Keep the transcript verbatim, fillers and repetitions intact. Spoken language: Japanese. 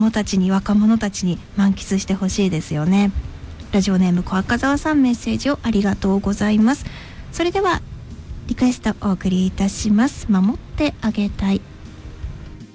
者たちに若者たちに満喫してほしいですよね。ラジオネーム小赤澤さん、メッセージをありがとうございます。それではリクエストお送りいたします。守ってあげたい。